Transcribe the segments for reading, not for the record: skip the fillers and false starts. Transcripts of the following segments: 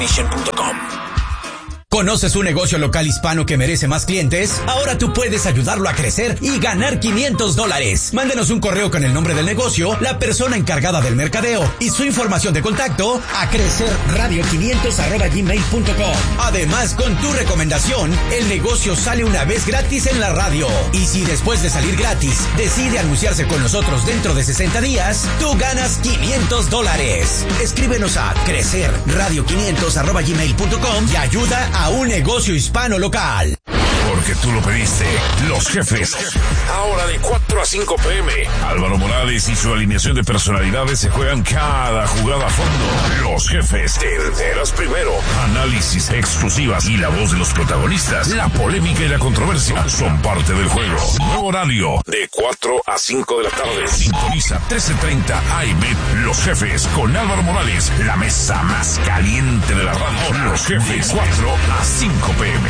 ¿Conoces un negocio local hispano que merece más clientes? Ahora tú puedes ayudarlo a crecer y ganar $500. Mándenos un correo con el nombre del negocio, la persona encargada del mercadeo y su información de contacto a crecerradio500@gmail.com. Además, con tu recomendación, el negocio sale una vez gratis en la radio. Y si después de salir gratis decide anunciarse con nosotros dentro de 60 días, tú ganas $500. Escríbenos a crecerradio500@gmail.com y ayuda a un negocio hispano local. Porque tú lo pediste. Los jefes. Ahora de 4 a 5 p.m. Álvaro Morales y su alineación de personalidades se juegan cada jugada a fondo. Los jefes. Te enteras primero. Análisis exclusivas y la voz de los protagonistas. La polémica y la controversia son parte del juego. Nuevo horario de 4 a 5 de la tarde. Sintoniza 13:30 AM. Los jefes con Álvaro Morales. La mesa más caliente de la radio. Los jefes. 4 a 5 p.m.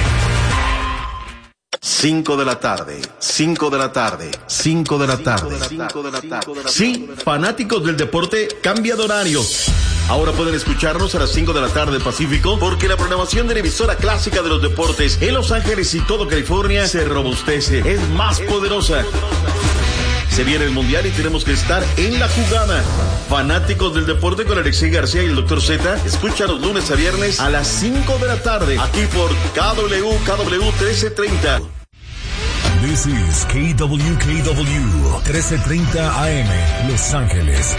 5 de la tarde, 5 de la tarde, 5 de la tarde. Sí, fanáticos del deporte, cambia de horario. Ahora pueden escucharnos a las 5 de la tarde Pacífico, porque la programación de la emisora clásica de los deportes en Los Ángeles y todo California se robustece, es más poderosa. Se viene el Mundial y tenemos que estar en la jugada. Fanáticos del deporte con Alexei García y el Dr. Z, escucha los lunes a viernes a las 5 de la tarde, aquí por KW 1330. This is KWKW 1330 AM, Los Ángeles.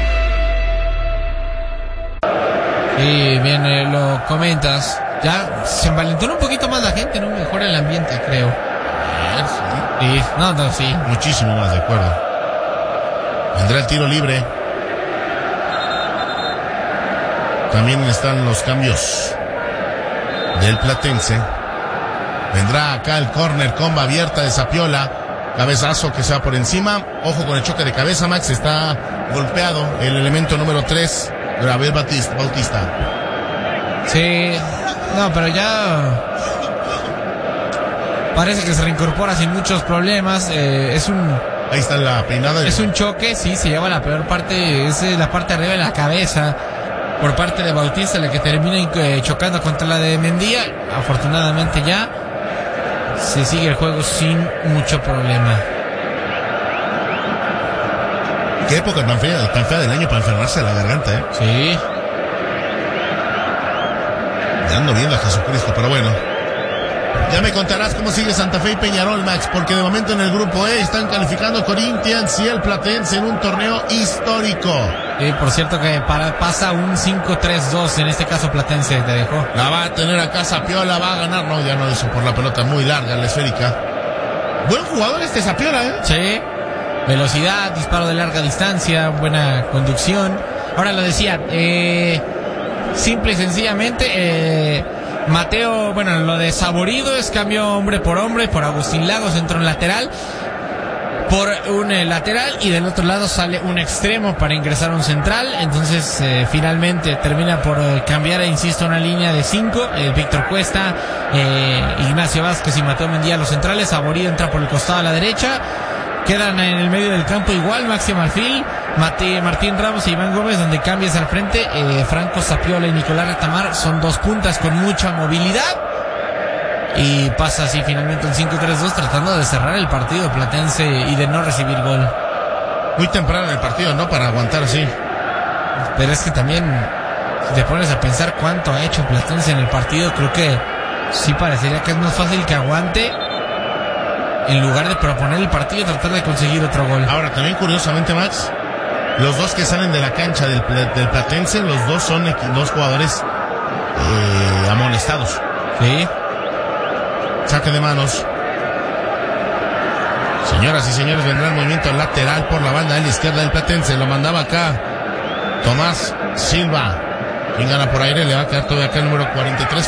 Y bien, lo comentas. Ya se envalentona un poquito más la gente, ¿no? Mejora el ambiente, creo. Sí. No, sí. Muchísimo más, de acuerdo. Vendrá el tiro libre. También están los cambios del Platense. Vendrá acá el córner, comba abierta de Zapiola. Cabezazo que se va por encima. Ojo con el choque de cabeza, Max. Está golpeado el elemento número 3, Gabriel Bautista. Sí. No, pero ya parece que se reincorpora sin muchos problemas. Ahí está la peinada. Es un choque, sí, se lleva la peor parte. Es la parte arriba de la cabeza por parte de Bautista, la que termina chocando contra la de Mendía. Afortunadamente ya se sigue el juego sin mucho problema. Qué época tan fea del año para enfermarse la garganta, ¿eh? Sí. Ando viendo a Jesucristo, pero bueno. Ya me contarás cómo sigue Santa Fe y Peñarol, Max, porque de momento en el grupo E están calificando Corinthians y el Platense en un torneo histórico. Por cierto que pasa un 5-3-2, en este caso Platense te dejó. La va a tener acá Zapiola, va a ganar. No, ya no hizo por la pelota muy larga, la esférica. Buen jugador este Zapiola, ¿eh? Sí. Velocidad, disparo de larga distancia, buena conducción. Ahora lo decía, simple y sencillamente, Mateo, bueno, lo de Saborido es cambio hombre, por Agustín Lagos entró en lateral, por un lateral, y del otro lado sale un extremo para ingresar a un central. Entonces finalmente termina por cambiar, insisto, una línea de 5, Víctor Cuesta, Ignacio Vázquez y Mateo Mendía los centrales. Saborido entra por el costado a la derecha. Quedan en el medio del campo igual Máximo Alfil, Martín Ramos e Iván Gómez, donde cambias al frente. Franco Zapiola y Nicolás Retamar son dos puntas con mucha movilidad. Y pasa así finalmente un 5-3-2, tratando de cerrar el partido Platense y de no recibir gol. Muy temprano en el partido, ¿no? Para aguantar así. Pero es que también, si te pones a pensar cuánto ha hecho Platense en el partido, creo que sí parecería que es más fácil que aguante en lugar de proponer el partido y tratar de conseguir otro gol. Ahora, también curiosamente, Max, los dos que salen de la cancha del Platense, los dos son dos jugadores amonestados. Sí. Saque de manos. Señoras y señores, vendrá el movimiento lateral por la banda de la izquierda del Platense. Lo mandaba acá Tomás Silva. Quien gana por aire, le va a quedar todavía acá el número 43.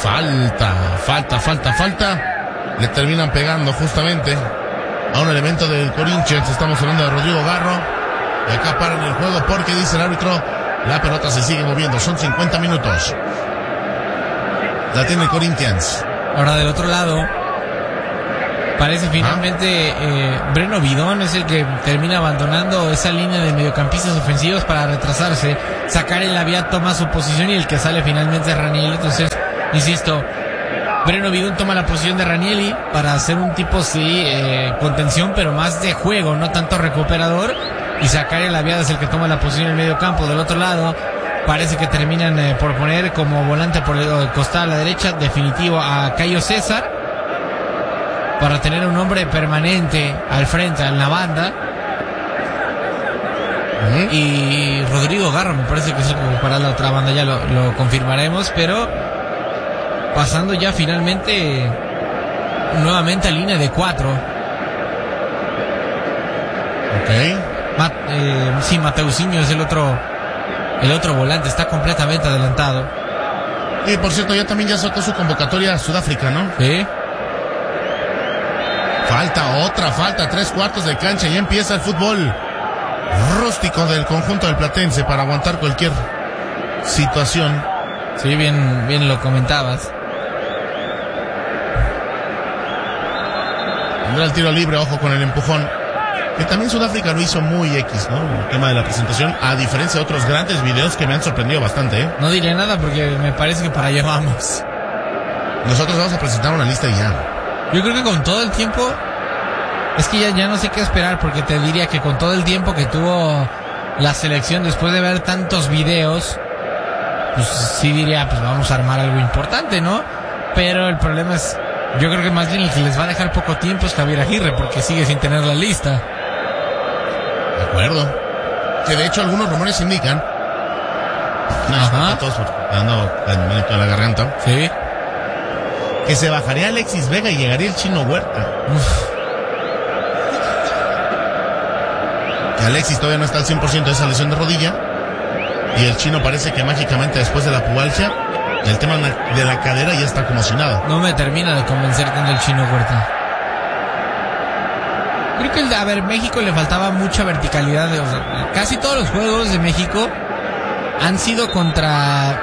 Falta. Le terminan pegando justamente a un elemento del Corinthians. Estamos hablando de Rodrigo Garro. Y acá paran el juego porque dice el árbitro, la pelota se sigue moviendo. Son 50 minutos. La tiene el Corinthians. Ahora del otro lado, Parece finalmente Breno Bidón es el que termina abandonando esa línea de mediocampistas ofensivos para retrasarse, sacar el Labiat, toma su posición y el que sale finalmente es Ranieri. Entonces, insisto, Breno Bidón toma la posición de Ranieri para hacer un tipo, contención, pero más de juego, no tanto recuperador. Y Zaccaria Labiat es el que toma la posición en el medio campo. Del otro lado, parece que terminan por poner como volante por el costado a la derecha, definitivo, a Caio César, para tener un hombre permanente al frente, en la banda. Y Rodrigo Garro me parece que es el que para la otra banda, ya lo confirmaremos, pero pasando ya finalmente nuevamente a línea de 4. Mateusinho es el otro volante, está completamente adelantado. Y por cierto, ya sacó su convocatoria a Sudáfrica, ¿no? Sí. Otra falta, 3/4 de cancha y empieza el fútbol rústico del conjunto del Platense para aguantar cualquier situación. Sí, bien lo comentabas. Tendrá el tiro libre, ojo con el empujón. Que también Sudáfrica lo hizo muy X, ¿no? El tema de la presentación, a diferencia de otros grandes videos que me han sorprendido bastante, ¿eh? No diré nada porque me parece que para allá vamos. Nosotros vamos a presentar una lista y ya. Yo creo que con todo el tiempo, es que ya no sé qué esperar, porque te diría que con todo el tiempo que tuvo la selección después de ver tantos videos, pues sí diría, pues vamos a armar algo importante, ¿no? Pero el problema es, yo creo que más bien el que les va a dejar poco tiempo es Javier Aguirre, porque sigue sin tener la lista. De acuerdo. Que de hecho algunos rumores indican, todos dando a la garganta, sí, que se bajaría Alexis Vega y llegaría el Chino Huerta. Que Alexis todavía no está al 100% de esa lesión de rodilla, y el Chino parece que mágicamente después de la pubalgia, el tema de la cadera ya está como si nada. No me termina de convencer tanto el Chino Huerta. Creo que México le faltaba mucha verticalidad. Casi todos los juegos de México han sido contra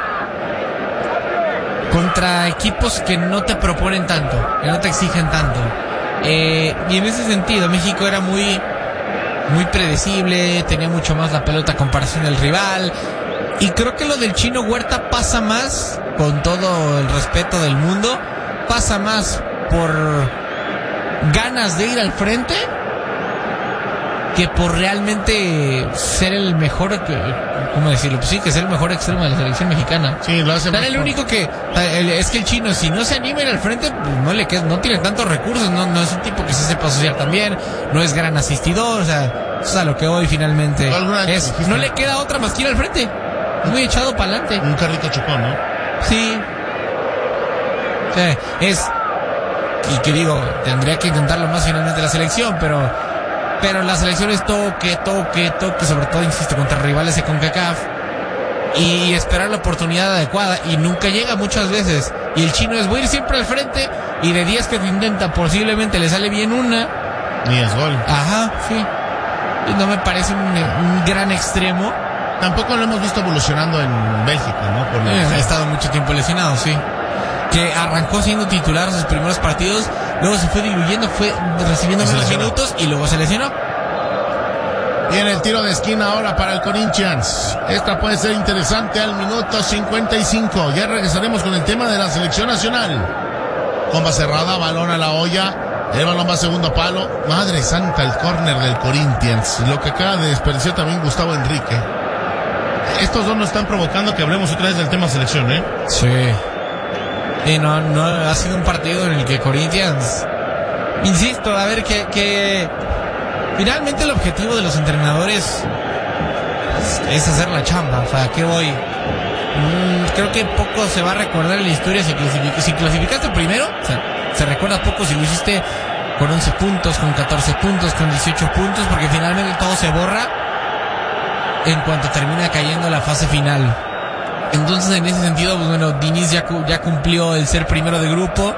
equipos que no te proponen tanto, que no te exigen tanto. Y en ese sentido, México era muy predecible, tenía mucho más la pelota a comparación del rival. Y creo que lo del Chino Huerta pasa más, con todo el respeto del mundo, pasa más por ganas de ir al frente que por realmente ser el mejor, ¿cómo decirlo? Pues sí, que ser el mejor extremo de la selección mexicana. Sí, lo hace. El único que es que el Chino, si no se anima a ir al frente, pues no tiene tantos recursos, no es un tipo que se sepa asociar también, no es gran asistidor, o sea, eso es a lo que voy finalmente. No le queda otra más que ir al frente. Es muy echado para adelante. Un carrito chupón, ¿no? Sí. O sea, y que digo, tendría que intentarlo más finalmente la selección, pero la selección es toque, sobre todo, insisto, contra rivales de CONCACAF, y esperar la oportunidad adecuada, y nunca llega muchas veces. Y el Chino voy a ir siempre al frente, y de 10 que intenta, posiblemente le sale bien una. Ni es gol. Ajá, sí. Y no me parece un gran extremo. Tampoco lo hemos visto evolucionando en Bélgica, ¿no? Ha estado mucho tiempo lesionado, sí. Que arrancó siendo titular sus primeros partidos, luego se fue diluyendo, fue recibiendo menos minutos y luego se lesionó. Viene el tiro de esquina ahora para el Corinthians. Esta puede ser interesante al minuto 55. Ya regresaremos con el tema de la selección nacional. Comba cerrada, balón a la olla. El balón va a segundo palo. Madre santa, el córner del Corinthians. Lo que acaba de desperdiciar también Gustavo Enrique. Estos dos nos están provocando que hablemos otra vez del tema selección, ¿eh? Sí. Y no ha sido un partido en el que Corinthians, insisto, a ver que finalmente el objetivo de los entrenadores es hacer la chamba. O sea, ¿qué voy? Creo que poco se va a recordar en la historia si clasificaste primero. O sea, se recuerda poco si lo hiciste con 11 puntos, con 14 puntos, con 18 puntos, porque finalmente todo se borra en cuanto termina cayendo la fase final. Entonces, en ese sentido, pues bueno, Diniz ya cumplió el ser primero de grupo.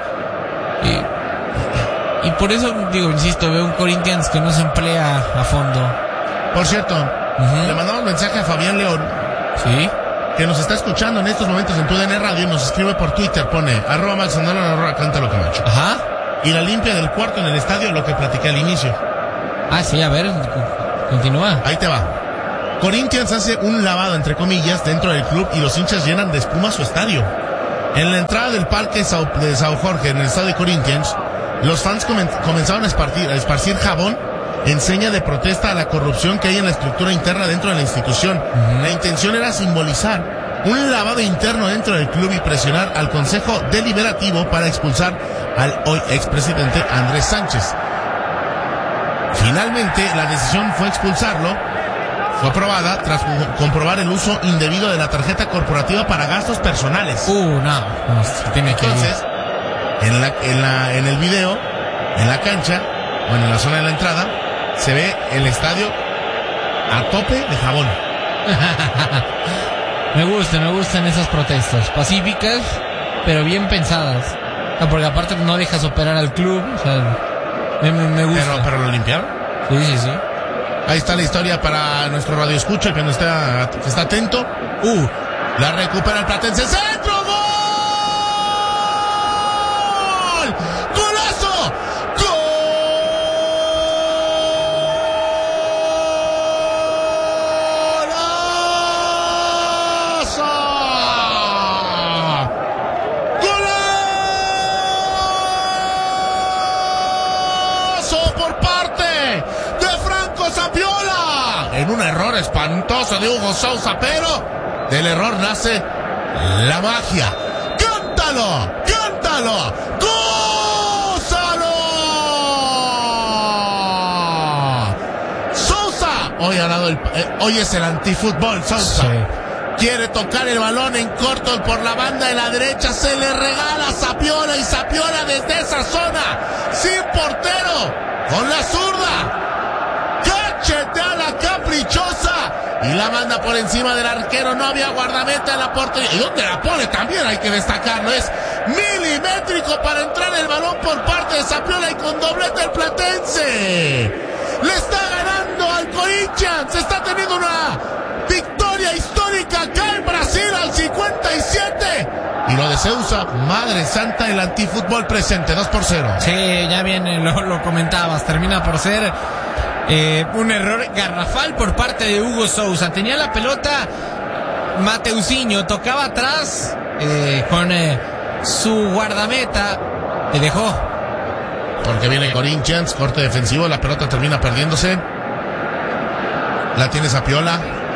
Y por eso, digo, insisto, veo un Corinthians que no se emplea a fondo. Por cierto, le mandamos mensaje a Fabián León. Sí. Que nos está escuchando en estos momentos en TUDN Radio y nos escribe por Twitter, pone @Max Andalón, @Cántalo Camacho. Ajá. y la limpia del cuarto en el estadio, lo que platiqué al inicio. Ah, sí, a ver, continúa. Ahí te va. Corinthians hace un lavado, entre comillas, dentro del club y los hinchas llenan de espuma su estadio. En la entrada del parque de Sao Jorge, en el estadio de Corinthians, los fans comenzaron a esparcir jabón en seña de protesta a la corrupción que hay en la estructura interna dentro de la institución. La intención era simbolizar un lavado interno dentro del club y presionar al Consejo Deliberativo para expulsar al hoy expresidente Andrés Sánchez. Finalmente, la decisión fue expulsarlo. Fue aprobada tras comprobar el uso indebido de la tarjeta corporativa para gastos personales. No, se tiene que ir. Entonces, en el video, en la cancha, bueno, en la zona de la entrada, se ve el estadio a tope de jabón. Me gustan esas protestas pacíficas, pero bien pensadas. Porque aparte no dejas operar al club, o sea, me gusta. Pero lo limpiaron. Sí. Ahí está la historia para nuestro radio escucha que está atento. La recupera el Platense. ¡Centro! ¡Gol! ¡Golazo! ¡Golazo! Por parte de Franco Zapiola. En un error espantoso de Hugo Sousa, pero del error nace la magia. ¡Cántalo! ¡Gózalo! Sousa hoy es el antifútbol. Sousa quiere tocar el balón en corto por la banda de la derecha, se le regala a Zapiola y Zapiola desde esa zona sin portero con la zurda cachetea la caprichosa y la manda por encima del arquero. No había guardameta en la portería. ¿Y dónde la pone? También hay que destacarlo. Es milimétrico para entrar el balón por parte de Zapiola y con doblete el Platense. Le está ganando al Corinthians. Está teniendo una victoria histórica acá en Brasil al 57. Y lo de Sousa, madre santa, el antifútbol presente, 2-0. Sí, ya bien lo comentabas. Termina por ser un error garrafal por parte de Hugo Sousa. Tenía la pelota Mateuzinho, tocaba atrás con su guardameta, le dejó. Porque viene Corinthians, corte defensivo, la pelota termina perdiéndose. La tiene Zapiola.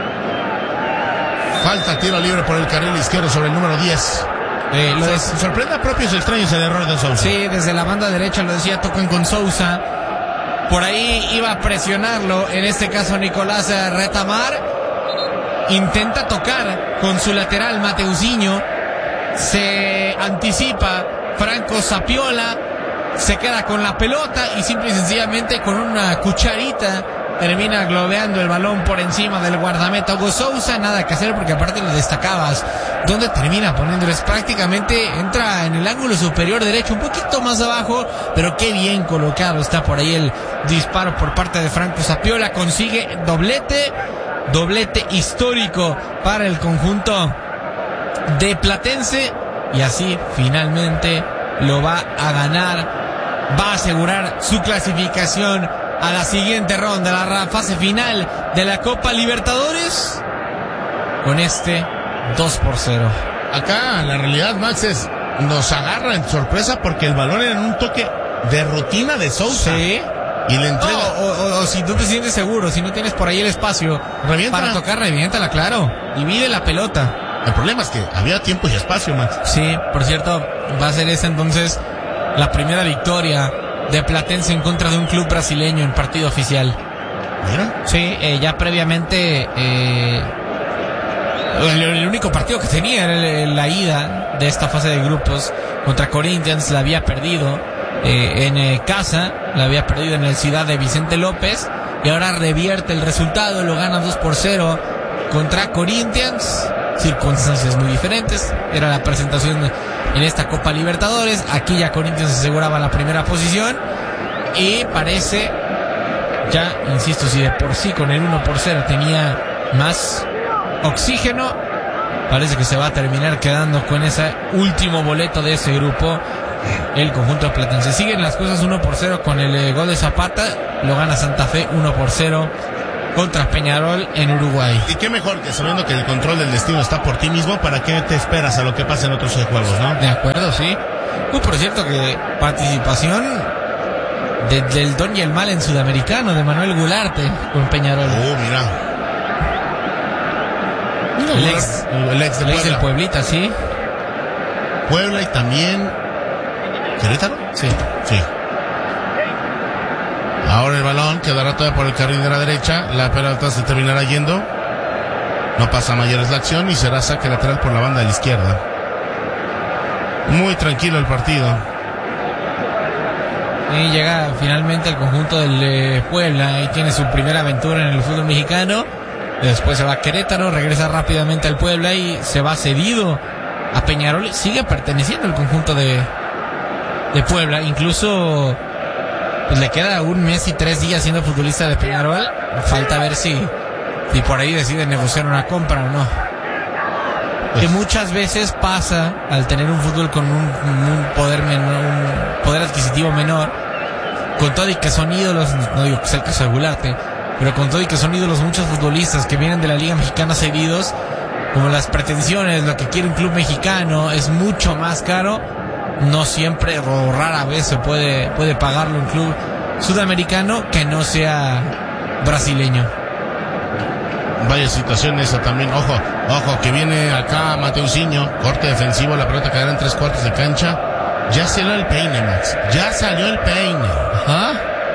Falta tiro libre por el carril izquierdo sobre el número 10. Sorprende a propios y extraños el error de Sousa. Sí, desde la banda derecha lo decía, tocan con Sousa. Por ahí iba a presionarlo, en este caso Nicolás Retamar. Intenta tocar con su lateral Mateuzinho. Se anticipa Franco Zapiola. Se queda con la pelota y simple y sencillamente con una cucharita termina globeando el balón por encima del guardameta Hugo Sousa. Nada que hacer porque aparte lo destacabas. ¿Dónde termina poniéndoles? Prácticamente entra en el ángulo superior derecho, un poquito más abajo, pero qué bien colocado está por ahí el disparo por parte de Franco Zapiola. Consigue doblete histórico para el conjunto de Platense y así finalmente lo va a ganar. Va a asegurar su clasificación a la siguiente ronda, la fase final de la Copa Libertadores, con este 2-0. Acá la realidad, Max, nos agarra en sorpresa porque el balón era en un toque de rutina de Sousa. Sí. Y le entrega. O si no te sientes seguro, si no tienes por ahí el espacio para tocar, reviéntala, claro. Divide la pelota. El problema es que había tiempo y espacio, Max. Sí, por cierto, va a ser esa entonces la primera victoria de Platense en contra de un club brasileño en partido oficial. ¿Mira? Sí, ya previamente el único partido que tenía era la ida de esta fase de grupos contra Corinthians. La había perdido en casa, la había perdido en el Ciudad de Vicente López y ahora revierte el resultado, lo gana 2-0 contra Corinthians. Circunstancias muy diferentes, era la presentación en esta Copa Libertadores. Aquí ya Corinthians aseguraba la primera posición y parece, ya insisto, si de por sí con el 1-0 tenía más oxígeno, parece que se va a terminar quedando con ese último boleto de ese grupo el conjunto platense. Siguen las cosas 1-0 con el gol de Zapata. Lo gana Santa Fe 1-0 contra Peñarol en Uruguay. Y qué mejor que sabiendo que el control del destino está por ti mismo, ¿para qué te esperas a lo que pasa en otros juegos, no? De acuerdo, sí. Por cierto que participación del Don y el Mal en Sudamericano de Manuel Gularte con Peñarol. Mira. El ex del Pueblita, sí. Puebla y también ¿Querétaro? Sí. Ahora el balón quedará todavía por el carril de la derecha. La pelota se terminará yendo. No pasa mayores la acción y será saque lateral por la banda de la izquierda. Muy tranquilo el partido. Y llega finalmente el conjunto del Puebla y tiene su primera aventura en el fútbol mexicano. Después se va a Querétaro, regresa rápidamente al Puebla y se va cedido a Peñarol. Sigue perteneciendo al conjunto de Puebla. Incluso pues le queda 1 mes y 3 días siendo futbolista de Peñarol. Falta ver si por ahí decide negociar una compra o no. Que muchas veces pasa al tener un fútbol con un poder adquisitivo menor, con todo y que son ídolos, no digo que sea el caso de Gularte, pero con todo y que son ídolos muchos futbolistas que vienen de la Liga Mexicana cedidos, como las pretensiones, lo que quiere un club mexicano es mucho más caro, no siempre o rara vez se puede pagarlo un club sudamericano que no sea brasileño. Vaya situación esa también. Ojo, que viene acá Mateusinho, corte defensivo, la pelota quedará en 3/4 de cancha. Ya salió el peine, Max. Ya salió el peine. Ajá.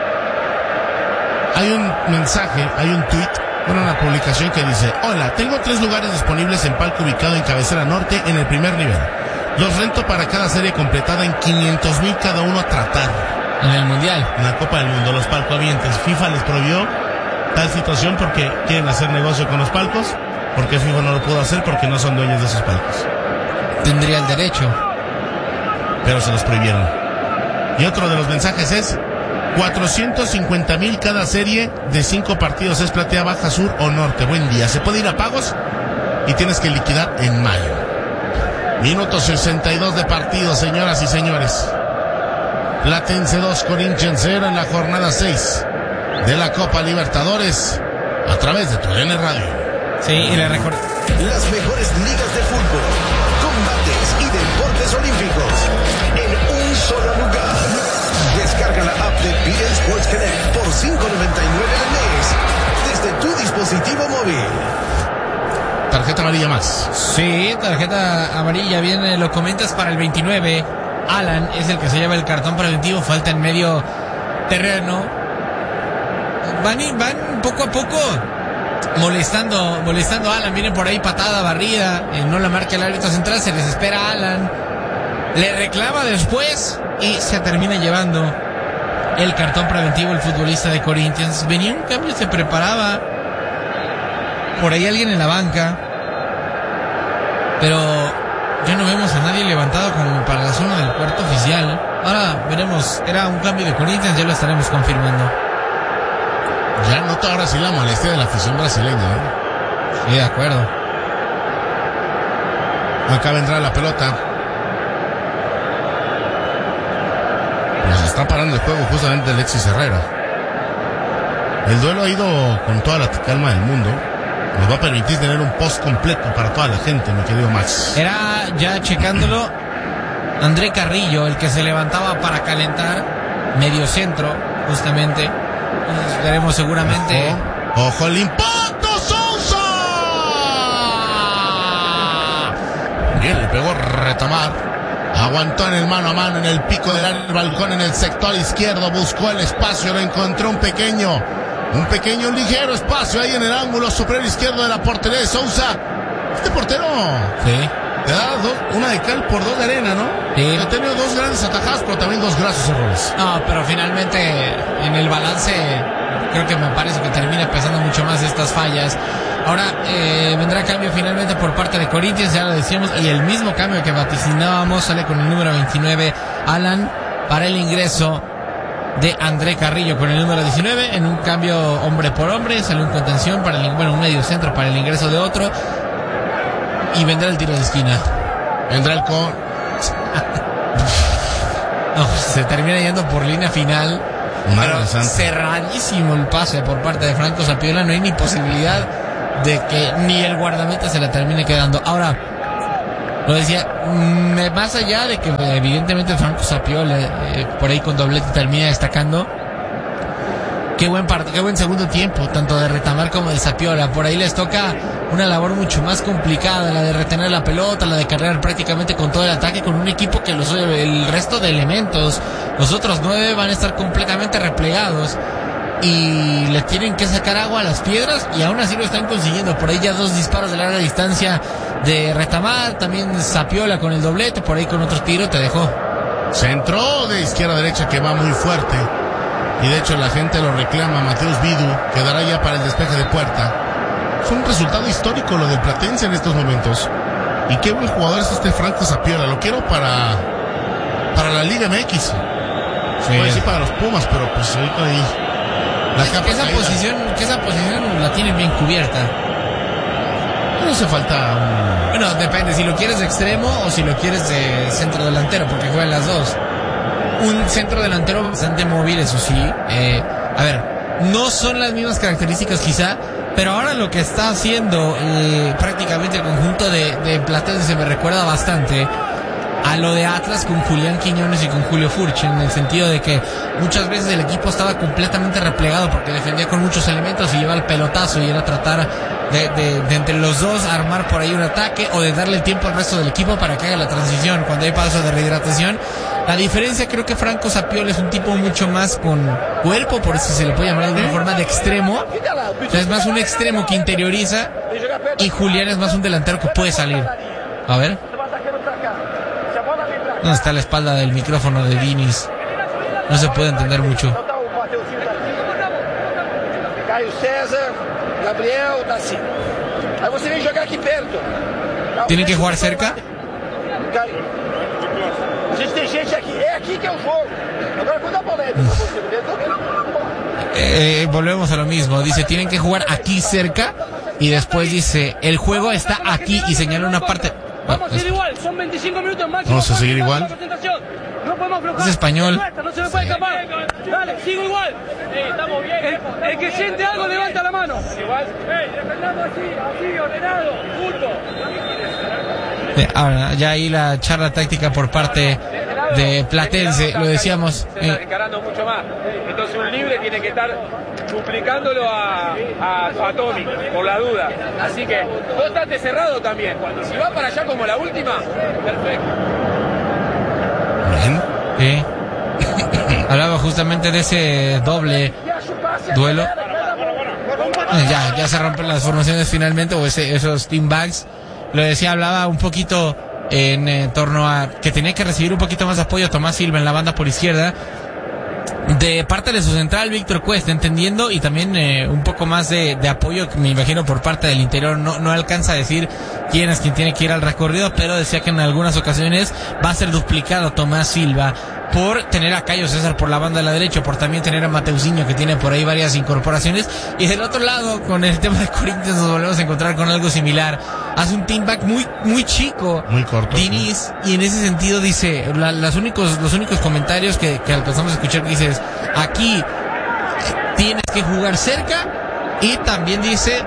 Hay un mensaje, hay un tweet, una publicación que dice: hola, tengo 3 lugares disponibles en palco ubicado en Cabecera Norte en el primer nivel. Los rento para cada serie completada en 500,000 cada uno a tratar. En el Mundial. En la Copa del Mundo, los palcoavientes. FIFA les prohibió tal situación porque quieren hacer negocio con los palcos, porque FIFA no lo pudo hacer porque no son dueños de esos palcos. Tendría el derecho, pero se los prohibieron. Y otro de los mensajes es: 450,000 cada serie de 5 partidos. Es platea, baja, sur o norte. Buen día. Se puede ir a pagos y tienes que liquidar en mayo. Minuto 62 de partido, señoras y señores. Platense 2, Corinthians 0 en la jornada 6 de la Copa Libertadores a través de TUDN Radio. Sí, y le recuerdo las mejores ligas de fútbol, combates y deportes olímpicos en un solo lugar. Descarga la app de BeIN Sports Connect por $5.99 al mes desde tu dispositivo móvil. Tarjeta amarilla más. Sí, tarjeta amarilla, bien lo comentas, para el 29. Alan es el que se lleva el cartón preventivo, falta en medio terreno. Van poco a poco molestando a Alan. Viene por ahí patada, barrida, no la marca el árbitro central, se desespera a Alan, le reclama después y se termina llevando el cartón preventivo el futbolista de Corinthians. Venía un cambio, se preparaba por ahí alguien en la banca, pero ya no vemos a nadie levantado como para la zona del cuarto oficial. Ahora veremos, era un cambio de Corinthians, ya lo estaremos confirmando. Ya nota ahora sí la molestia de la afición brasileña, ¿eh? Sí, de acuerdo. Acá vendrá la pelota. Nos está parando el juego justamente Alexis Herrera. El duelo ha ido con toda la calma del mundo. Nos va a permitir tener un post completo para toda la gente, mi querido Max. Era, ya checándolo, André Carrillo el que se levantaba para calentar, medio centro, justamente. Veremos seguramente. Ojo el impacto, Sousa. Bien, le pegó retomar. Aguantó en el mano a mano, en el pico del balcón, en el sector izquierdo. Buscó el espacio, lo encontró un pequeño, ligero espacio ahí en el ángulo superior izquierdo de la portería de Sousa. Este portero, sí, te da una de cal por 2 de arena, ¿no? Sí. Ha tenido 2 grandes atajadas, pero también 2 grasos errores. No, pero finalmente en el balance creo que me parece que termina pesando mucho más estas fallas. Ahora vendrá cambio finalmente por parte de Corinthians, ya lo decíamos, y el mismo cambio que vaticinábamos sale con el número 29, Alan, para el ingreso de André Carrillo con el número 19, en un cambio hombre por hombre, sale un contención para un medio centro para el ingreso de otro, y vendrá el tiro de esquina. Vendrá el No, se termina yendo por línea final. Pero cerradísimo el pase por parte de Franco Zapiola. No hay ni posibilidad de que ni el guardameta se la termine quedando. Ahora, lo decía, más allá de que evidentemente Franco Zapiola por ahí con doblete termina destacando. Qué buen segundo tiempo, tanto de Retamar como de Zapiola. Por ahí les toca una labor mucho más complicada, la de retener la pelota, la de cargar prácticamente con todo el ataque, con un equipo que el resto de elementos, los otros 9 van a estar completamente replegados y le tienen que sacar agua a las piedras, y aún así lo están consiguiendo. Por ahí ya 2 disparos de larga distancia de Retamar, también Zapiola con el doblete, por ahí con otro tiro te dejó. Centro de izquierda a derecha que va muy fuerte. Y de hecho la gente lo reclama. Mateus Vidu quedará ya para el despeje de puerta. Fue un resultado histórico lo del Platense en estos momentos. Y qué buen jugador es este Franco Zapiola. Lo quiero para la Liga MX. Sí. Puede decir para los Pumas, pero pues ahorita ahí esa posición la tienen bien cubierta. No hace falta Bueno, depende si lo quieres de extremo o si lo quieres de centro delantero, porque juegan las dos. Un centro delantero bastante móvil, eso sí. A ver, no son las mismas características quizá, pero ahora lo que está haciendo prácticamente el conjunto de Platense me recuerda bastante a lo de Atlas con Julián Quiñones y con Julio Furch, en el sentido de que muchas veces el equipo estaba completamente replegado porque defendía con muchos elementos y lleva el pelotazo, y era tratar de entre los dos armar por ahí un ataque o de darle el tiempo al resto del equipo para que haga la transición cuando hay paso de rehidratación. La diferencia, creo que Franco Zapiola es un tipo mucho más con cuerpo, por si se le puede llamar de alguna forma, de extremo. O sea, es más un extremo que interioriza, y Julián es más un delantero que puede salir. A ver. ¿Dónde está la espalda del micrófono de Diniz? No se puede entender mucho. Caio César, Gabriel, Daci. Aí você vem jogar aqui perto. ¿Tienen que jugar cerca? A gente tem gente aqui. É aqui que é o jogo. Agora quando a bola entra pra você, volvemos a lo mismo. Dice, tienen que jugar aquí cerca, y después dice, el juego está aquí, y señala una parte. Vamos a seguir igual, son 25 minutos máximo. Vamos a seguir igual. No podemos aflojar. Es español. No se me puede escapar. Dale, sigo igual. Estamos bien. El que siente algo levanta la mano. Igual. Defendamos así, ordenado, punto. Ahora, ya ahí la charla táctica por parte de Platense, lo decíamos. Se está encarando mucho más. Entonces un libre tiene que estar duplicándolo a Tommy, por la duda. Así que todo está cerrado también. Si va para allá como la última, perfecto. Bien. Hablaba justamente de ese doble duelo. Ya se rompen las formaciones finalmente, o esos team bags. Lo decía, hablaba un poquito en torno a que tenía que recibir un poquito más de apoyo a Tomás Silva en la banda por izquierda, de parte de su central Víctor Cuesta, entendiendo, y también un poco más de apoyo, me imagino, por parte del interior. No alcanza a decir quién es quien tiene que ir al recorrido, pero decía que en algunas ocasiones va a ser duplicado Tomás Silva por tener a Caio César por la banda de la derecha, por también tener a Mateusinho, que tiene por ahí varias incorporaciones. Y del otro lado, con el tema de Corinthians, nos volvemos a encontrar con algo similar. Hace un team back muy chico, muy corto, Diniz, y en ese sentido dice, los únicos comentarios que alcanzamos a escuchar, que dices, aquí tienes que jugar cerca, y también dice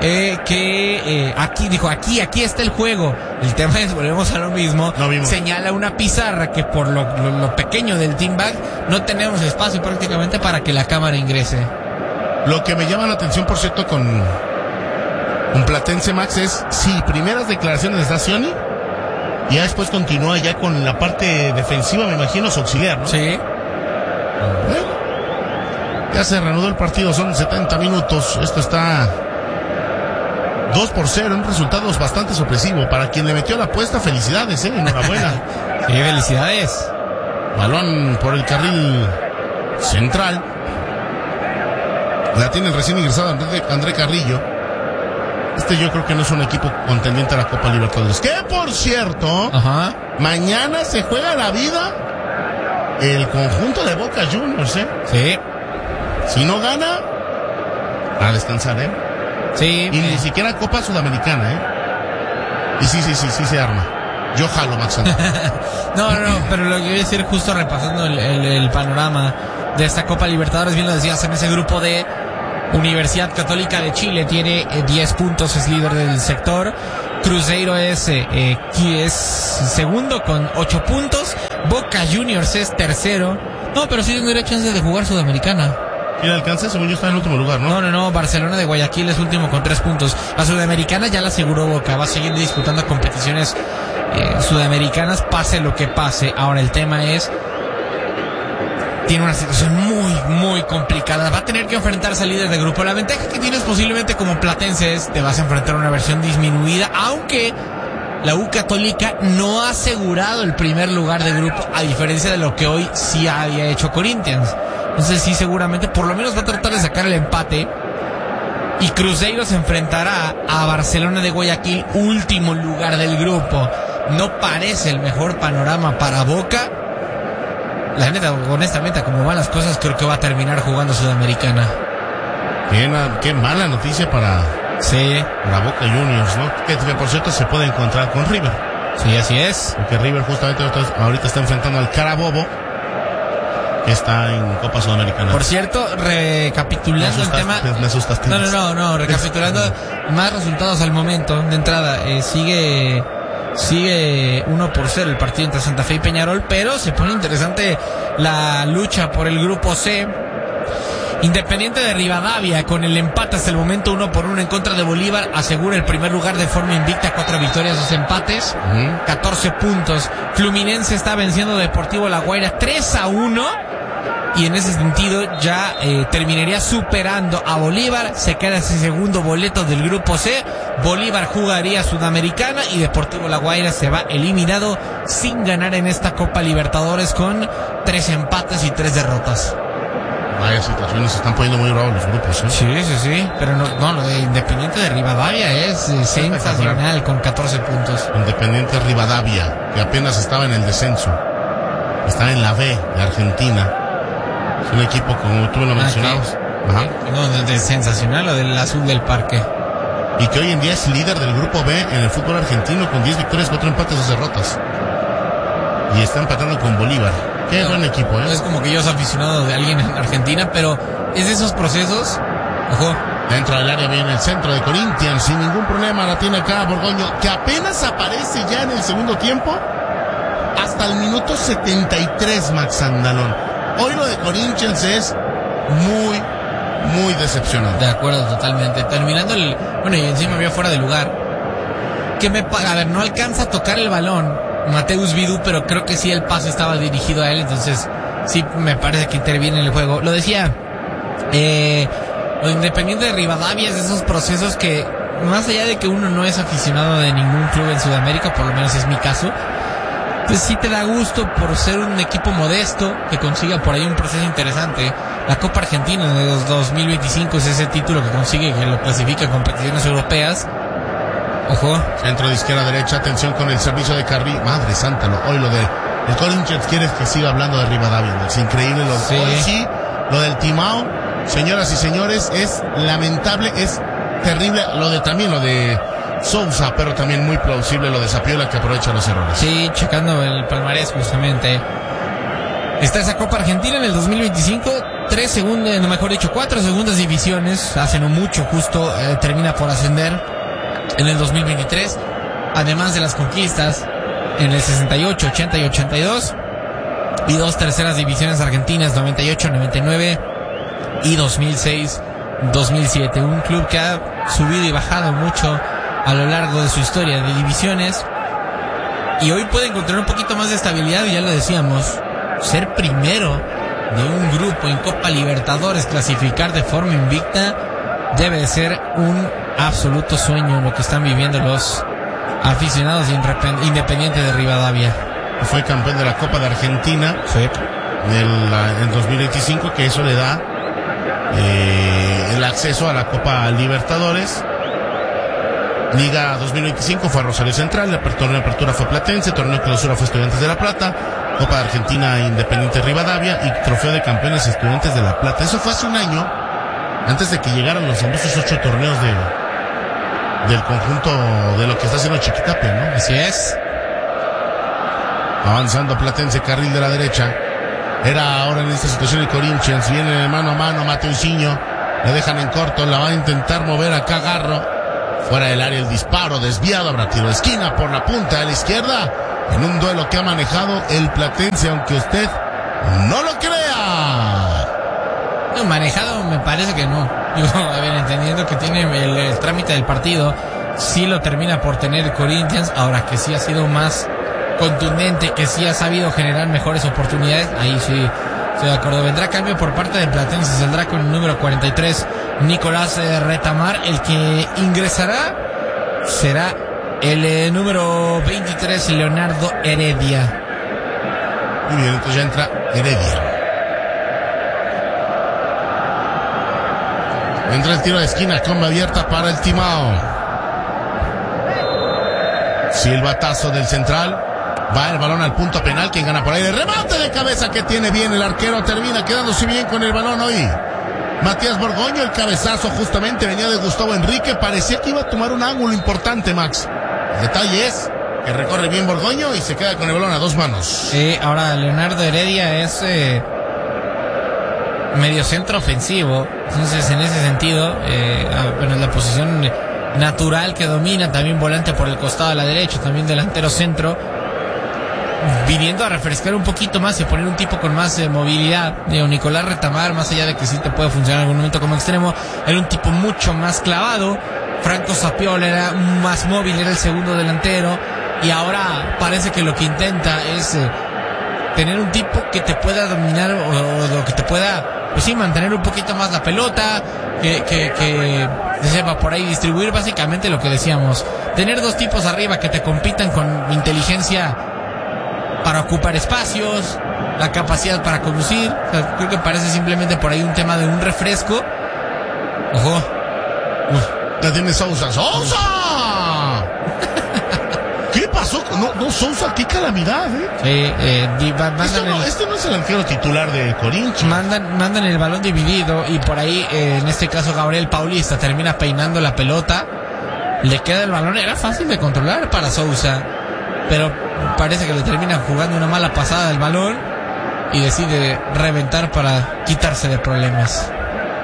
aquí está el juego. El tema es, volvemos a lo mismo, señala una pizarra que por lo pequeño del team back no tenemos espacio prácticamente para que la cámara ingrese. Lo que me llama la atención, por cierto, con Platense, Max, es primeras declaraciones de Dacioni, y ya después continúa ya con la parte defensiva, me imagino, su auxiliar, ¿no? Sí. Ya se reanudó el partido, son 70 minutos, esto está 2-0, un resultado bastante sorpresivo. Para quien le metió la apuesta, felicidades, enhorabuena. Sí, felicidades. Balón por el carril central. La tiene el recién ingresado André Carrillo. Yo creo que no es un equipo contendiente a la Copa Libertadores. Que por cierto, mañana se juega la vida el conjunto de Boca Juniors, Sí. Si no gana, a descansar, Sí. Y ni siquiera Copa Sudamericana, Y sí se arma. Yo jalo, Max. No, pero lo que voy a decir, justo repasando el panorama de esta Copa Libertadores, bien lo decías, en ese grupo de Universidad Católica de Chile tiene 10 puntos, es líder del sector. Cruzeiro es segundo con 8 puntos. Boca Juniors es tercero. No, pero sí tendría chance de jugar Sudamericana. ¿Y el alcance? Según yo está en el último lugar, ¿no? No, Barcelona de Guayaquil es último con 3 puntos. La Sudamericana ya la aseguró Boca, va a seguir disputando competiciones sudamericanas, pase lo que pase. Ahora el tema es, tiene una situación muy complicada. Va a tener que enfrentarse al líder de grupo. La ventaja que tienes posiblemente como platense es, te vas a enfrentar a una versión disminuida, aunque la U Católica no ha asegurado el primer lugar de grupo, a diferencia de lo que hoy sí había hecho Corinthians. Entonces sí, seguramente por lo menos va a tratar de sacar el empate. Y Cruzeiro se enfrentará a Barcelona de Guayaquil, último lugar del grupo. No parece el mejor panorama para Boca. La neta, honestamente, como van las cosas, creo que va a terminar jugando Sudamericana. Qué mala noticia para Boca Juniors, ¿no? Que por cierto se puede encontrar con River. Sí, así es. Porque River justamente ahorita está enfrentando al Carabobo, que está en Copa Sudamericana. Por cierto, recapitulando el tema. Me asustaste. No, recapitulando más resultados al momento de entrada. Sigue 1-0 el partido entre Santa Fe y Peñarol, pero se pone interesante la lucha por el grupo C. Independiente de Rivadavia, con el empate hasta el momento 1-1 en contra de Bolívar, asegura el primer lugar de forma invicta, 4 victorias, 2 empates, 14 puntos. Fluminense está venciendo Deportivo La Guaira 3-1, y en ese sentido ya terminaría superando a Bolívar. Se queda ese segundo boleto del grupo C. Bolívar jugaría Sudamericana y Deportivo La Guaira se va eliminado sin ganar en esta Copa Libertadores, con 3 empates y 3 derrotas. Vaya situaciones, se están poniendo muy bravos los grupos, ¿eh? Sí, pero no, lo de Independiente de Rivadavia es sensacional, con 14 puntos. Independiente Rivadavia, que apenas estaba en el descenso, está en la B de Argentina. Es un equipo, como tú me lo mencionabas. Ajá. No, de sensacional, lo del azul del parque. Y que hoy en día es líder del grupo B en el fútbol argentino, con 10 victorias, 4 empates, 2 derrotas. Y está empatando con Bolívar. Qué buen equipo, ¿eh? No es como que yo soy aficionado de alguien en Argentina, pero es de esos procesos. Ojo. Dentro del área viene el centro de Corinthians, sin ningún problema la tiene acá Borgoño, que apenas aparece ya en el segundo tiempo, hasta el minuto 73, Max Andalón. Hoy lo de Corinthians es muy decepcionante. De acuerdo, totalmente. Terminando y encima había fuera de lugar. No alcanza a tocar el balón Mateus Vidú, pero creo que sí el pase estaba dirigido a él, entonces sí me parece que interviene en el juego. Lo decía, lo Independiente de Rivadavia es de esos procesos que, más allá de que uno no es aficionado de ningún club en Sudamérica, por lo menos es mi caso, pues sí te da gusto por ser un equipo modesto que consiga por ahí un proceso interesante. La Copa Argentina de 2025 es ese título que consigue, que lo clasifica en competiciones europeas. Ojo. Centro de izquierda a derecha, atención con el servicio de Carri. Madre santa, hoy lo de el Corinthians, quieres que siga hablando de Rivadavia, ¿no? Es increíble lo del Timao, señoras y señores, es lamentable, es terrible lo de Sousa, pero también muy plausible lo de Zapiola, que aprovecha los errores. Sí, checando el palmarés justamente. Está esa Copa Argentina en el 2025, 4 segundas divisiones, hace no mucho, justo termina por ascender en el 2023, además de las conquistas en el 68, 80 y 82, y 2 terceras divisiones argentinas, 98, 99 y 2006, 2007. Un club que ha subido y bajado mucho a lo largo de su historia de divisiones, y hoy puede encontrar un poquito más de estabilidad. Y ya lo decíamos, ser primero de un grupo en Copa Libertadores, clasificar de forma invicta, debe de ser un absoluto sueño lo que están viviendo los aficionados Independiente de Rivadavia. Fue campeón de la Copa de Argentina en 2025, que eso le da el acceso a la Copa Libertadores. Liga 2025 fue a Rosario Central, el torneo de apertura fue Platense, torneo de clausura fue Estudiantes de La Plata, Copa de Argentina Independiente Rivadavia y trofeo de campeones Estudiantes de La Plata. Eso fue hace un año, antes de que llegaran los famosos 8 torneos del conjunto de lo que está haciendo Chiquitapia, ¿no? Así es. Avanzando Platense, carril de la derecha. Era ahora en esta situación el Corinthians. Viene mano a mano Mateusinho. Le dejan en corto. La va a intentar mover acá Garro. Fuera del área el disparo. Desviado. Habrá tiro de esquina por la punta de la izquierda. En un duelo que ha manejado el Platense, aunque usted no lo crea. No, manejado me parece que no. Yo, a ver, entendiendo que tiene el trámite del partido, sí lo termina por tener el Corinthians. Ahora que sí ha sido más contundente, que sí ha sabido generar mejores oportunidades, ahí sí estoy de acuerdo. Vendrá cambio por parte del Platense, saldrá con el número 43 Nicolás Retamar. El que ingresará será el número 23 Leonardo Heredia. Muy bien, entonces ya entra Heredia. Entra el tiro de esquina, comba abierta para el Timao. Silbatazo del central. Va el balón al punto penal. Quien gana por ahí. El remate de cabeza que tiene bien el arquero. Termina quedándose bien con el balón hoy. Matías Borgoño, el cabezazo justamente venía de Gustavo Enrique. Parecía que iba a tomar un ángulo importante, Max. El detalle es que recorre bien Borgoño y se queda con el balón a dos manos. Ahora Leonardo Heredia es medio centro ofensivo. Entonces en ese sentido, bueno, la posición natural que domina, también volante por el costado a la derecha, también delantero centro, viniendo a refrescar un poquito más y poner un tipo con más movilidad. Nicolás Retamar, más allá de que sí te puede funcionar en algún momento como extremo, era un tipo mucho más clavado. Franco Sapiola era más móvil, era el segundo delantero, y ahora parece que lo que intenta es tener un tipo que te pueda dominar o que te pueda, pues sí, mantener un poquito más la pelota, que sepa por ahí distribuir. Básicamente lo que decíamos, tener dos tipos arriba que te compitan con inteligencia para ocupar espacios, la capacidad para conducir. O sea, creo que parece simplemente por ahí un tema de un refresco. Ojo. Ya tiene Sousa. ¡Sousa! ¿Qué pasó? No, Sousa, qué calamidad, Sí, este no es el arquero titular de Corinthians. Mandan el balón dividido y por ahí, en este caso, Gabriel Paulista termina peinando la pelota. Le queda el balón, era fácil de controlar para Sousa, pero parece que le termina jugando una mala pasada del balón y decide reventar para quitarse de problemas.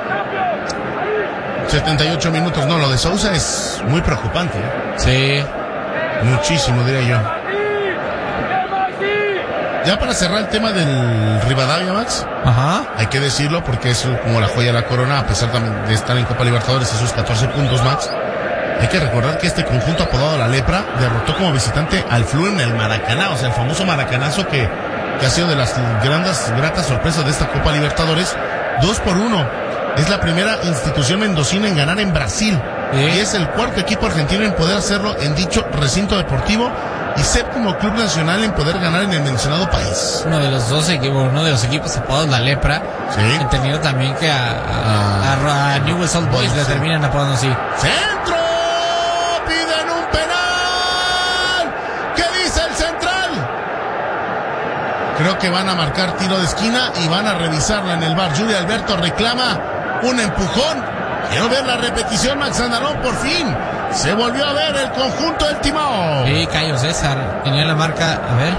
78 minutos, no, lo de Sousa es muy preocupante. Sí. Muchísimo, diría yo. Ya para cerrar el tema del Rivadavia, Max. Ajá. Hay que decirlo porque es como la joya de la corona, a pesar también de estar en Copa Libertadores y sus 14 puntos, Max. Hay que recordar que este conjunto apodado La Lepra derrotó como visitante al Flu en el Maracaná, o sea, el famoso maracanazo que ha sido de las gratas sorpresas de esta Copa Libertadores. 2-1. Es la primera institución mendocina en ganar en Brasil. ¿Sí? Y es el cuarto equipo argentino en poder hacerlo en dicho recinto deportivo y séptimo club nacional en poder ganar en el mencionado país. Uno de los equipos apodados La Lepra. Sí. Entendido también que a Newell's Old Boys le terminan apodando así. ¡Centro! ¡Piden un penal! ¿Qué dice el central? Creo que van a marcar tiro de esquina y van a revisarla en el VAR. Yuri Alberto reclama un empujón. Quiero ver la repetición, Max Andalón, por fin. Se volvió a ver el conjunto del Timao. Sí, Cayo César tenía la marca, a ver.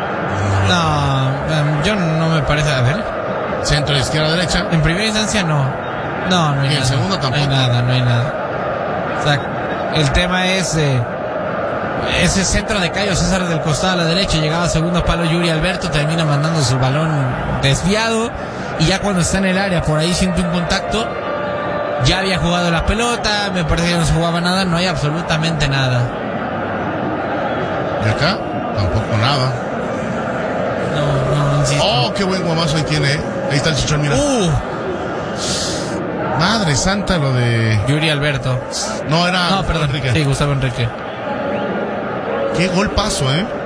No, yo no me parece, a ver. Centro, izquierda, derecha. En primera instancia no hay nada. Y en segundo tampoco. No hay nada. O sea, el tema es ese centro de Cayo César del costado a la derecha, llegaba a segundo palo Yuri Alberto, termina mandando su balón desviado, y ya cuando está en el área por ahí siente un contacto. Ya había jugado la pelota, me parece que no se jugaba nada, no hay absolutamente nada. ¿Y acá? Tampoco nada. No insisto. Oh, qué buen guamazo ahí tiene, Ahí está el Chichón, mira. Madre santa, lo de Yuri Alberto. No, perdón, Enrique. Sí, Gustavo Enrique. Qué golpazo,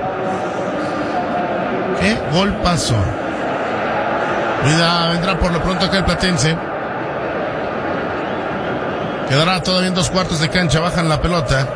Qué golpazo. Cuidado, vendrá por lo pronto acá el Platense. Quedará todavía en 2/4 de cancha, bajan la pelota.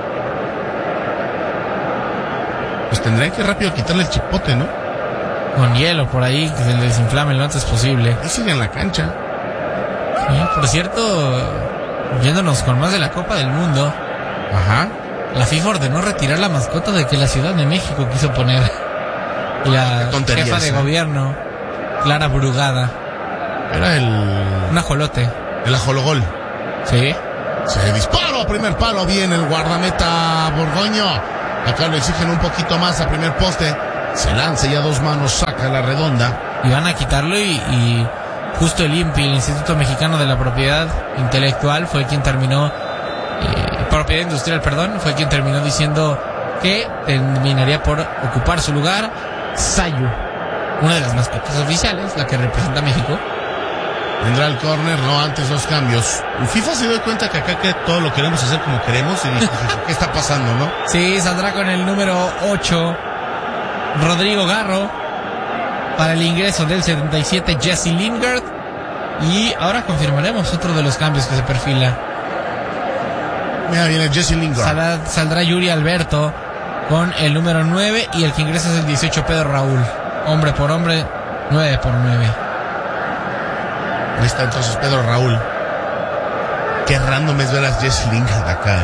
Pues tendrían que rápido quitarle el chipote, ¿no? Con hielo por ahí, que se le desinflame lo antes posible. Ahí sigue en la cancha. Sí, por cierto, yéndonos con más de la Copa del Mundo. Ajá. La FIFA ordenó retirar la mascota de que la Ciudad de México quiso poner. Y la jefa de gobierno, Clara Brugada. Era un ajolote. El ajologol. Sí. Se disparó a primer palo, bien el guardameta Borgoño. Acá lo exigen un poquito más a primer poste. Se lanza y a dos manos saca la redonda. Y van a quitarlo y justo el INPI, el Instituto Mexicano de la Propiedad Intelectual, fue quien terminó, Propiedad Industrial, perdón, fue quien terminó diciendo que terminaría por ocupar su lugar Sayu, una de las mascotas oficiales, la que representa a México. Vendrá el córner, no antes los cambios. El FIFA se dio cuenta que acá que todo lo queremos hacer como queremos y dice, ¿qué está pasando, no? Sí, saldrá con el número 8 Rodrigo Garro para el ingreso del 77 Jesse Lingard. Y ahora confirmaremos otro de los cambios que se perfila. Mira, viene Jesse Lingard. Saldrá Yuri Alberto con el número 9 y el que ingresa es el 18 Pedro Raúl. Hombre por hombre, 9 por 9. Ahí está entonces Pedro Raúl. Qué random es ver a Jesse Lingard acá.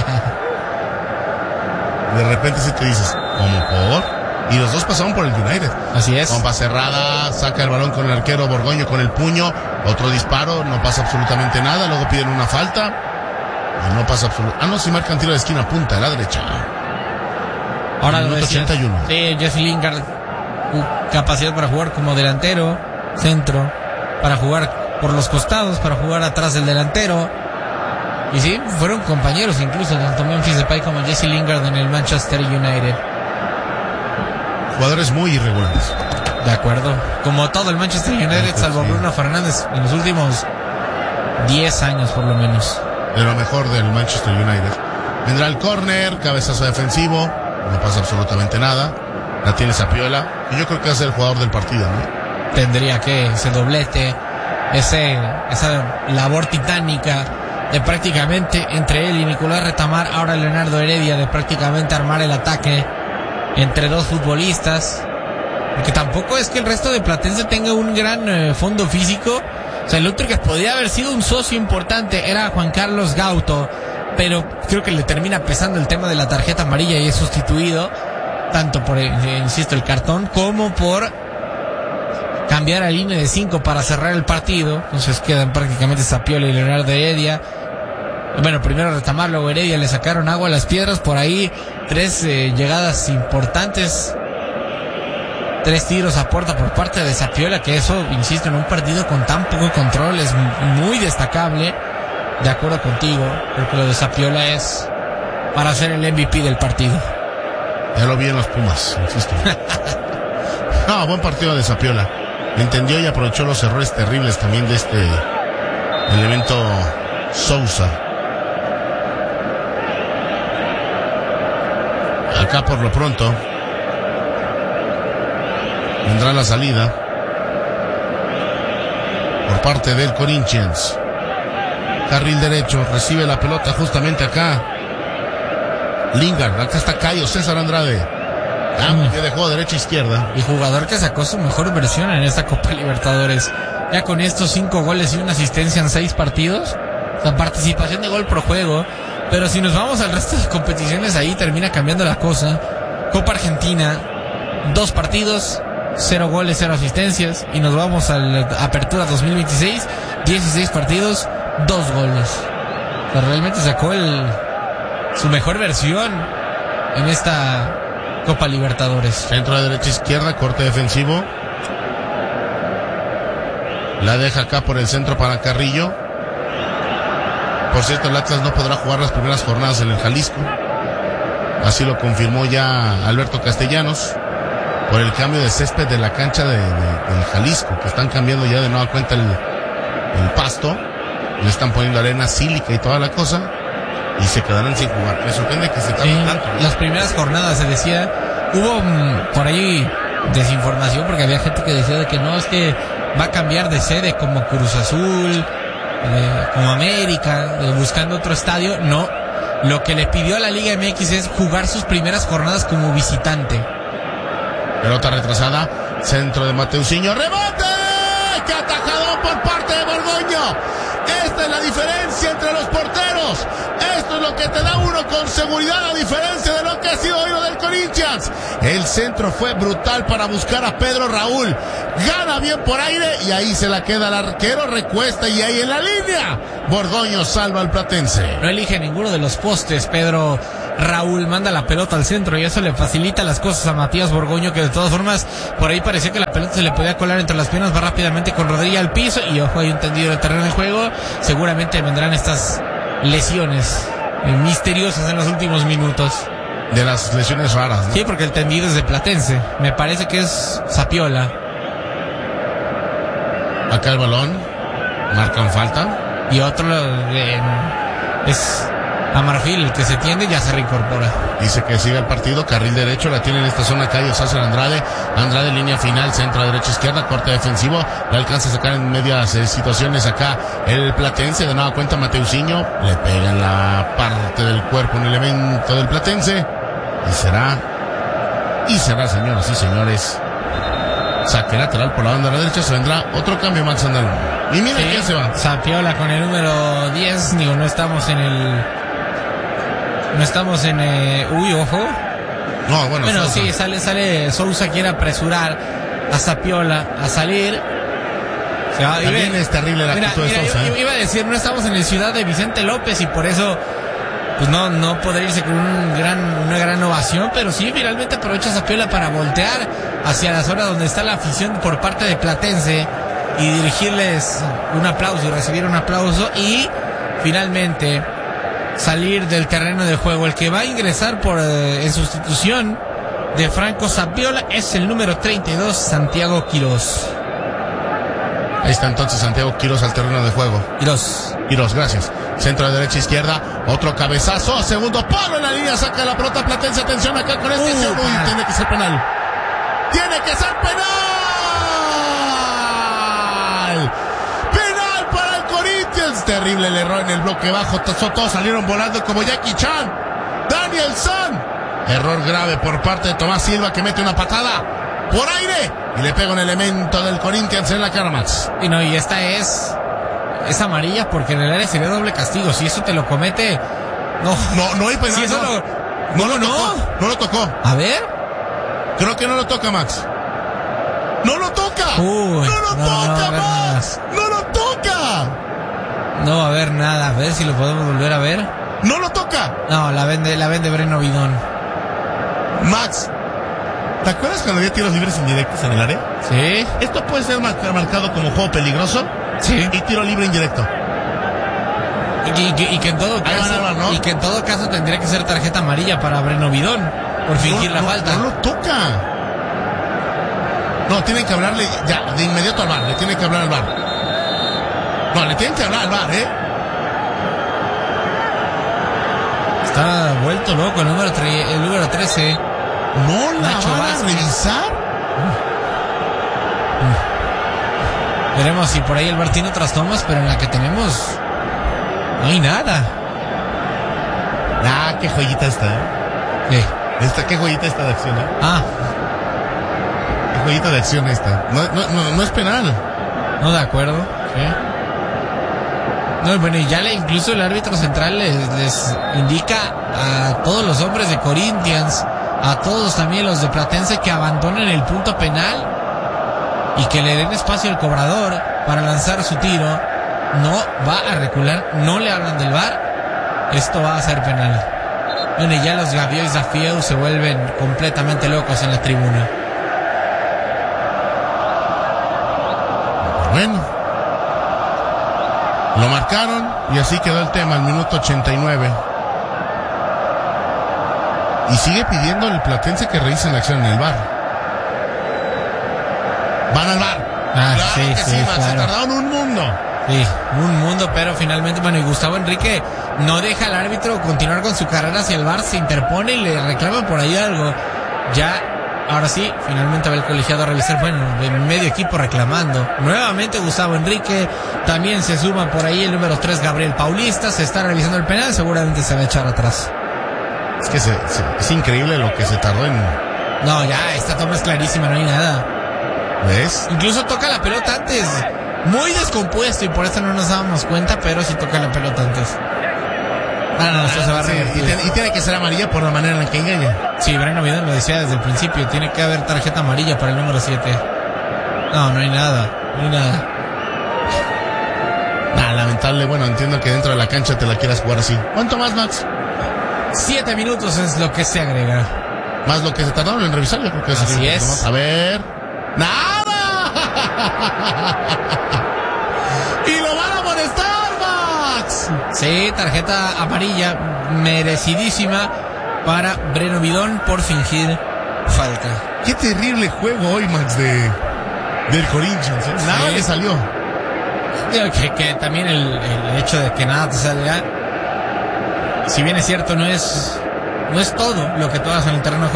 De repente si te dices, ¿cómo por? Y los dos pasaron por el United. Así es. Bomba cerrada, saca el balón con el arquero Borgoño con el puño. Otro disparo, no pasa absolutamente nada. Luego piden una falta. Y no pasa absolutamente. No, si marcan tiro de esquina, punta a la derecha. Ahora lo decías. 81. Sí, Jesse Lingard, capacidad para jugar como delantero, centro, para jugar por los costados, para jugar atrás del delantero. Y sí, fueron compañeros incluso tanto Memphis Depay como Jesse Lingard en el Manchester United. Jugadores muy irregulares. De acuerdo. Como todo el Manchester United, salvo Bruno Fernández en los últimos 10 años por lo menos. De lo mejor del Manchester United. Vendrá el córner, cabezazo defensivo. No pasa absolutamente nada. La tiene Zapiola. Y yo creo que va a ser el jugador del partido, ¿no? Tendría que ese doblete, esa labor titánica de prácticamente entre él y Nicolás Retamar, ahora Leonardo Heredia, de prácticamente armar el ataque entre dos futbolistas, porque tampoco es que el resto de Platense tenga un gran fondo físico. O sea, el otro que podría haber sido un socio importante era Juan Carlos Gauto, pero creo que le termina pesando el tema de la tarjeta amarilla y es sustituido tanto por, insisto, el cartón como por cambiar a línea de 5 para cerrar el partido. Entonces quedan prácticamente Zapiola y Leonardo Heredia. Bueno, primero Retamar, luego Heredia, le sacaron agua a las piedras. Por ahí 3 llegadas importantes, 3 tiros a puerta por parte de Zapiola, que eso, insisto, en un partido con tan poco control es muy destacable. De acuerdo contigo, creo que lo de Zapiola es para ser el MVP del partido. Ya lo vi en los Pumas, insisto. No, buen partido de Zapiola. Entendió y aprovechó los errores terribles también de este elemento Sousa. Acá por lo pronto vendrá la salida por parte del Corinthians. Carril derecho, recibe la pelota justamente acá Lingard, acá está Cayo César Andrade. Que dejó derecha izquierda. Y jugador que sacó su mejor versión en esta Copa Libertadores. Ya con estos 5 goles y una asistencia en 6 partidos. La participación de gol por juego. Pero si nos vamos al resto de competiciones, ahí termina cambiando la cosa. Copa Argentina, 2 partidos, 0 goles, 0 asistencias. Y nos vamos a la Apertura 2026, 16 partidos, 2 goles. O sea, realmente sacó su mejor versión en esta Copa Libertadores. Centro de derecha izquierda, corte defensivo. La deja acá por el centro para Carrillo. Por cierto, el Atlas no podrá jugar las primeras jornadas en el Jalisco. Así lo confirmó ya Alberto Castellanos. Por el cambio de césped de la cancha del Jalisco, que están cambiando ya de nueva cuenta el pasto. Le están poniendo arena sílica y toda la cosa. Y se quedarán sin jugar. Me sorprende que se tarden tanto. Las primeras jornadas se decía, hubo por ahí desinformación porque había gente que decía de que no, es que va a cambiar de sede como Cruz Azul, como América, buscando otro estadio. No, lo que le pidió a la Liga MX es jugar sus primeras jornadas como visitante. Pelota retrasada, centro de Mateusinho, rebote, que atajadón por parte de Borgoño. Esta es la diferencia entre los porteros. Esto es lo que te da uno con seguridad, a diferencia de lo que ha sido hoy lo del Corinthians. El centro fue brutal para buscar a Pedro Raúl. Gana bien por aire y ahí se la queda el arquero, recuesta y ahí en la línea Borgoño salva al platense. No elige ninguno de los postes. Pedro Raúl manda la pelota al centro y eso le facilita las cosas a Matías Borgoño, que de todas formas por ahí parecía que la pelota se le podía colar entre las piernas, va rápidamente con rodilla al piso y ojo, hay un tendido de terreno de juego. Seguramente vendrán estas lesiones misteriosas en los últimos minutos. De las lesiones raras, ¿no? Sí, porque el tendido es de Platense. Me parece que es Zapiola. Acá el balón, marcan falta. Y otro es a Marfil, el que se tiende, ya se reincorpora. Dice que sigue el partido, carril derecho, la tiene en esta zona Cayo Sácer Andrade. Andrade, línea final, centro a derecha, izquierda, corte defensivo. Le alcanza a sacar en medias situaciones acá el Platense. De nueva cuenta Mateusinho, le pega en la parte del cuerpo un elemento del Platense. Y será, señoras y señores, saque lateral por la banda de la derecha. Se vendrá otro cambio, Max Andalón. Y mira quién se va. Zapiola con el número 10. Digo, no estamos en uy, ojo. No, bueno, Sousa. Sí, sale Sousa, quiere apresurar a Zapiola a salir. También es terrible la actitud de Sousa. Iba a decir, no estamos en la ciudad de Vicente López y por eso pues no podría irse con una gran ovación, pero sí, finalmente aprovecha Zapiola para voltear hacia la zona donde está la afición por parte de Platense y dirigirles un aplauso y recibir un aplauso y finalmente salir del terreno de juego. El que va a ingresar en sustitución de Franco Zapiola es el número 32, Santiago Quirós. Ahí está entonces Santiago Quirós al terreno de juego. Quirós, gracias. Centro de derecha, izquierda, otro cabezazo, segundo palo en la línea, saca la pelota Platense. Atención acá con este tiene que ser penal. ¡Tiene que ser penal! ¡Penal para el Corinthians! Terrible el error en el bloque bajo, todos salieron volando como Jackie Chan. Danielson. Error grave por parte de Tomás Silva, que mete una patada por aire y le pega un elemento del Corinthians en la cara, Max. Y esta es amarilla porque en el área sería doble castigo. Si eso te lo comete, no hay penal. Si eso no lo tocó. A ver, creo que no lo toca, Max. ¡No lo toca! Uy, ¡No lo toca, Max! ¡No lo toca! No va a haber nada. A ver si lo podemos volver a ver. ¡No lo toca! No, la vende Breno Bidón. Max, ¿te acuerdas cuando había tiros libres indirectos en el área? Sí. Esto puede ser marcado como juego peligroso. Sí. Y tiro libre indirecto. Y que en todo caso, ¿no? Y que en todo caso tendría que ser tarjeta amarilla para Breno Bidón por fingir la falta. No lo toca. No, tienen que hablarle ya de inmediato al VAR. Le tienen que hablar al VAR. No, le tienen que hablar al VAR, Está vuelto loco el número 13. ¿No la van a revisar? Veremos si por ahí el VAR tiene otras tomas, pero en la que tenemos no hay nada. Qué joyita esta, qué joyita esta de acción, Qué joyita de acción esta. No es penal. No, de acuerdo. Sí. No, bueno, y ya incluso el árbitro central les indica a todos los hombres de Corinthians, a todos también los de Platense, que abandonen el punto penal y que le den espacio al cobrador para lanzar su tiro. No va a recular, no le hablan del VAR. Esto va a ser penal. Bueno, y ya los Gaviois da Fieu se vuelven completamente locos en la tribuna. Bueno, lo marcaron y así quedó el tema al minuto 89. Y sigue pidiendo el Platense que revisen la acción en el VAR. Van al VAR. Claro sí, que sí, Max, claro. Se tardaron un mundo. Sí, un mundo, pero finalmente, bueno, y Gustavo Enrique no deja al árbitro continuar con su carrera hacia el VAR, se interpone y le reclama por ahí algo. Ahora sí, finalmente va el colegiado a revisar, bueno, en medio equipo reclamando. Nuevamente Gustavo Enrique, también se suma por ahí el número 3, Gabriel Paulista, se está revisando el penal, seguramente se va a echar atrás. Es que es increíble lo que se tardó en... No, ya, esta toma es clarísima, no hay nada. ¿Ves? Incluso toca la pelota antes muy descompuesto y por eso no nos dábamos cuenta, pero sí toca la pelota antes. No, esto se va a revertir. Y tiene que ser amarilla por la manera en la que engaña. Sí, Breno Vidón lo decía desde el principio, tiene que haber tarjeta amarilla para el número 7. No hay nada. Lamentable, bueno, entiendo que dentro de la cancha te la quieras jugar así. ¿Cuánto más, Max? 7 minutos es lo que se agrega. Más lo que se tardaron en revisar, yo creo que así es. Más. A ver. ¡Nada! ¡Y lo van a molestar, Max! Sí, tarjeta amarilla merecidísima para Breno Vidón por fingir falta. Qué terrible juego hoy, Max, del Corinthians, ¿eh? Nada le salió. Que también el hecho de que nada te salga, si bien es cierto, no es todo lo que tú hagas en el terreno de juego.